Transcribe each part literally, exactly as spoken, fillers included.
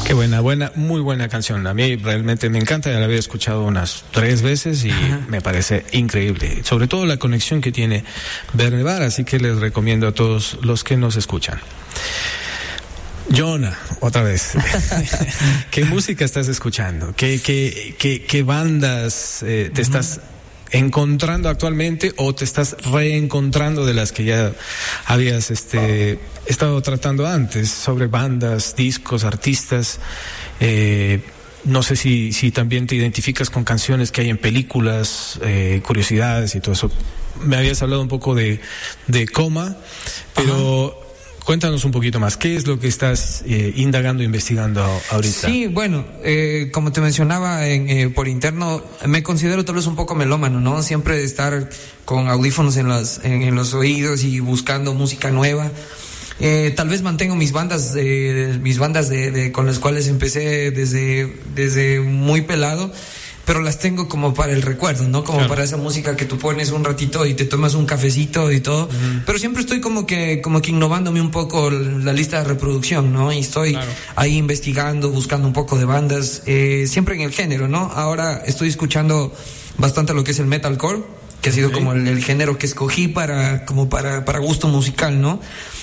Qué buena, buena, muy buena canción. A mí realmente me encanta, ya la había escuchado unas tres veces y Ajá. me parece increíble. Sobre todo la conexión que tiene Verne Bar, así que les recomiendo a todos los que nos escuchan. Jonah, otra vez. ¿Qué música estás escuchando? ¿Qué, qué, qué, qué bandas eh, te uh-huh. estás encontrando actualmente o te estás reencontrando de las que ya habías este estado tratando antes, sobre bandas, discos, artistas? Eh, no sé si, si también te identificas con canciones que hay en películas, eh, curiosidades y todo eso. Me habías hablado un poco de, de Coma, pero... Ajá. Cuéntanos un poquito más, ¿qué es lo que estás eh, indagando, investigando ahorita? Sí, bueno, eh, como te mencionaba en, eh, por interno, me considero tal vez un poco melómano, ¿no? Siempre estar con audífonos en, las, en, en los oídos y buscando música nueva. Eh, tal vez mantengo mis bandas, eh, mis bandas de, de, con las cuales empecé desde, desde muy pelado, pero las tengo como para el recuerdo, ¿no? Como claro. para esa música que tú pones un ratito y te tomas un cafecito y todo. Uh-huh. Pero siempre estoy como que, como que innovándome un poco la lista de reproducción, ¿no? Y estoy claro. ahí investigando, buscando un poco de bandas, eh, siempre en el género, ¿no? Ahora estoy escuchando bastante lo que es el metalcore, que ha sido okay. como el, el género que escogí para, como para, para gusto musical, ¿no?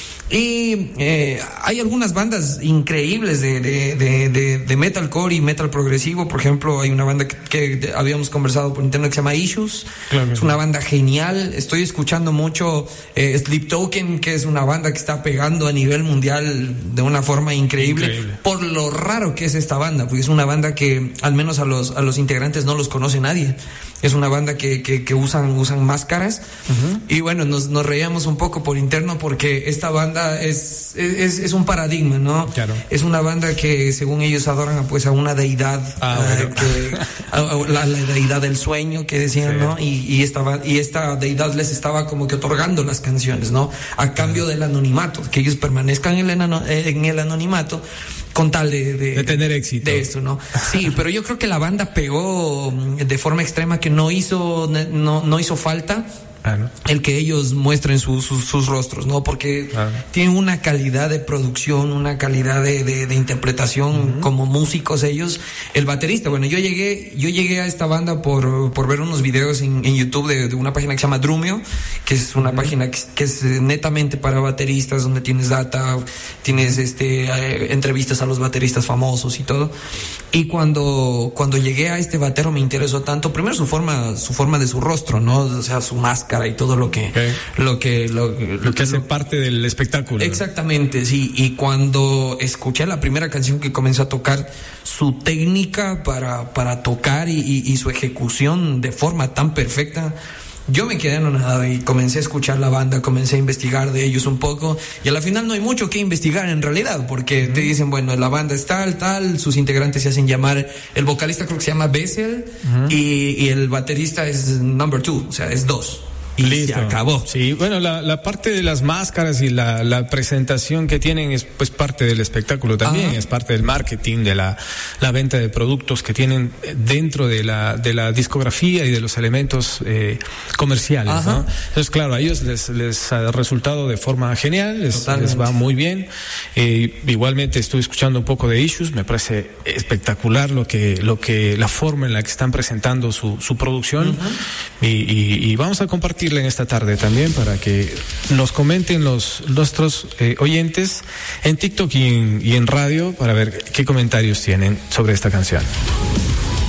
Y eh, hay algunas bandas increíbles de, de, de, de, de metalcore y metal progresivo. Por ejemplo, hay una banda que, que habíamos conversado por internet que se llama Issues. Claro, es una banda genial. Estoy escuchando mucho eh, Sleep Token, que es una banda que está pegando a nivel mundial de una forma increíble, increíble. Por lo raro que es esta banda, porque es una banda que al menos a los, a los integrantes no los conoce nadie. Es una banda que, que, que usan, usan máscaras. Uh-huh. Y bueno, nos, nos reíamos un poco por interno porque esta banda es, es, es un paradigma, ¿no? Claro. Es una banda que según ellos adoran a, pues, a una deidad, ah, uh, bueno. que, a, a la, la deidad del sueño que decían, sí. ¿no? Y, y, esta, y esta deidad les estaba como que otorgando las canciones, ¿no? A cambio uh-huh. del anonimato, que ellos permanezcan en el, en el anonimato con tal de, de, de tener éxito. De eso, ¿no? Sí, pero yo creo que la banda pegó de forma extrema que no hizo, no, no hizo falta ah, ¿no? el que ellos muestren su, su, sus rostros, ¿no? Porque ah. tienen una calidad de producción, una calidad de, de, de interpretación uh-huh. como músicos ellos. El baterista, bueno, yo llegué, yo llegué a esta banda por, por ver unos videos en, en YouTube de, de una página que se llama Drumeo, que es una uh-huh. página que, que es netamente para bateristas, donde tienes data, tienes este eh, entrevistas a los bateristas famosos y todo. Y cuando, cuando llegué a este batero me interesó tanto, primero su forma, su forma de su rostro, ¿no? O sea, su máscara y todo lo que, okay. lo que, lo, lo, lo que hace lo, parte del espectáculo. Exactamente, sí. Y cuando escuché la primera canción que comenzó a tocar, su técnica para, para tocar y, y, y su ejecución de forma tan perfecta, yo me quedé anonadado y comencé a escuchar la banda, comencé a investigar de ellos un poco, y a la final no hay mucho que investigar en realidad, porque uh-huh. te dicen, bueno, la banda es tal, tal, sus integrantes se hacen llamar, el vocalista creo que se llama Bessel, uh-huh. y, y el baterista es number two, o sea, es dos. Y listo. Se acabó. Sí, bueno, la, la parte de las máscaras y la, la presentación que tienen es pues parte del espectáculo también, Ajá. es parte del marketing, de la, la venta de productos que tienen dentro de la, de la discografía y de los elementos eh, comerciales, Ajá. ¿no? Entonces, claro, a ellos les, les ha resultado de forma genial, les, les va muy bien. Eh, igualmente estoy escuchando un poco de Issues, me parece espectacular lo que, lo que, la forma en la que están presentando su, su producción. Uh-huh. y, y, y vamos a compartir en esta tarde también para que nos comenten los nuestros eh, oyentes en TikTok y en, y en radio para ver qué comentarios tienen sobre esta canción.